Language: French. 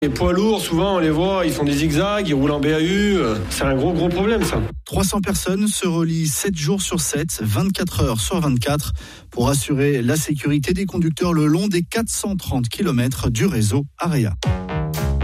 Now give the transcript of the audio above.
Les poids lourds, souvent, on les voit, ils font des zigzags, ils roulent en BAU. C'est un gros problème, ça. 300 personnes se relient 7 jours sur 7, 24 heures sur 24 pour assurer la sécurité des conducteurs le long des 430 km du réseau AREA.